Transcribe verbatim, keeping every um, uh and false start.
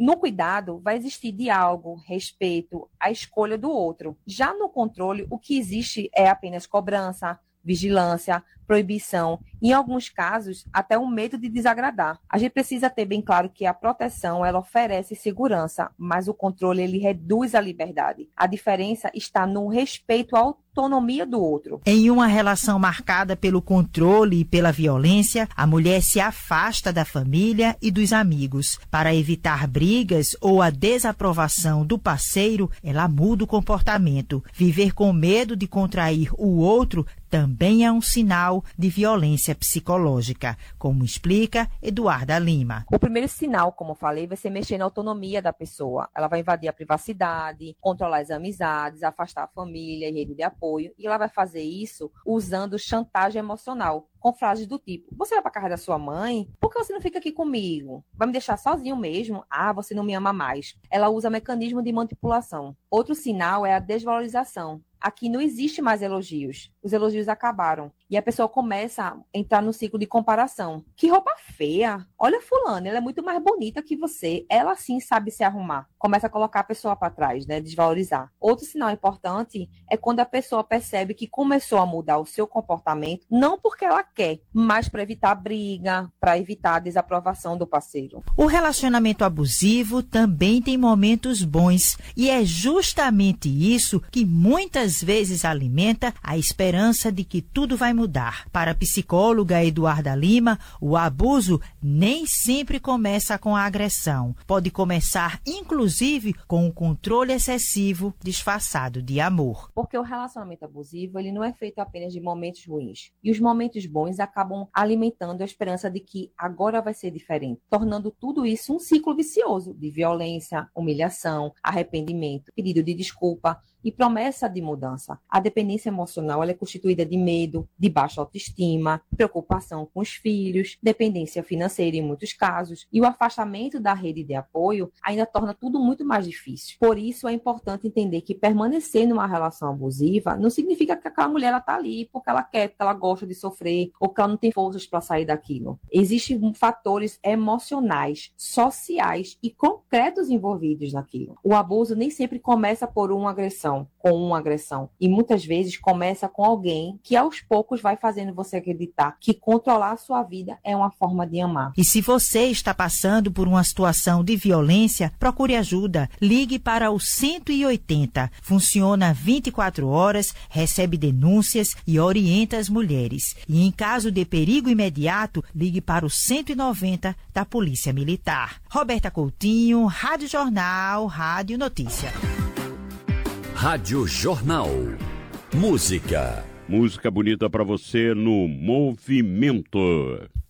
No cuidado, vai existir diálogo, respeito, a escolha do outro. Já no controle, o que existe é apenas cobrança, vigilância, proibição, em alguns casos, até o medo de desagradar. A gente precisa ter bem claro que a proteção, ela oferece segurança, mas o controle, ele reduz a liberdade. A diferença está no respeito à autonomia do outro. Em uma relação marcada pelo controle e pela violência, a mulher se afasta da família e dos amigos. Para evitar brigas ou a desaprovação do parceiro, ela muda o comportamento. Viver com medo de contrair o outro também é um sinal de violência psicológica, como explica Eduarda Lima. O primeiro sinal, como eu falei, vai ser mexer na autonomia da pessoa. Ela vai invadir a privacidade, controlar as amizades, afastar a família e rede de apoio. E ela vai fazer isso usando chantagem emocional, com frases do tipo: você vai para casa da sua mãe? Por que você não fica aqui comigo? Vai me deixar sozinho mesmo? Ah, você não me ama mais. Ela usa mecanismo de manipulação. Outro sinal é a desvalorização. Aqui não existe mais elogios. Os elogios acabaram. E a pessoa começa a entrar no ciclo de comparação. Que roupa feia! Olha fulana, ela é muito mais bonita que você. Ela sim sabe se arrumar. Começa a colocar a pessoa para trás, né? Desvalorizar. Outro sinal importante é quando a pessoa percebe que começou a mudar o seu comportamento, não porque ela quer, mas para evitar briga, para evitar a desaprovação do parceiro. O relacionamento abusivo também tem momentos bons. E é justamente isso que muitas vezes alimenta a esperança de que tudo vai mudar. Para a psicóloga Eduarda Lima, o abuso nem sempre começa com a agressão. Pode começar, inclusive, com o controle excessivo disfarçado de amor. Porque o relacionamento abusivo, ele não é feito apenas de momentos ruins. E os momentos bons acabam alimentando a esperança de que agora vai ser diferente, tornando tudo isso um ciclo vicioso de violência, humilhação, arrependimento, pedido de desculpa e promessa de mudança. A dependência emocional, ela é constituída de medo, de baixa autoestima, preocupação com os filhos, dependência financeira em muitos casos, e o afastamento da rede de apoio ainda torna tudo muito mais difícil. Por isso é importante entender que permanecer numa relação abusiva não significa que aquela mulher está ali porque ela quer, porque ela gosta de sofrer, ou que ela não tem forças para sair daquilo. Existem fatores emocionais, sociais e concretos envolvidos naquilo. O abuso nem sempre começa por uma agressão, com uma agressão. E muitas vezes começa com alguém que aos poucos vai fazendo você acreditar que controlar a sua vida é uma forma de amar. E se você está passando por uma situação de violência, procure ajuda. Ligue para o cento e oitenta. Funciona vinte e quatro horas, recebe denúncias e orienta as mulheres. E em caso de perigo imediato, ligue para o cento e noventa da Polícia Militar. Roberta Coutinho, Rádio Jornal, Rádio Notícia. Rádio Jornal. Música. Música bonita para você no Movimento.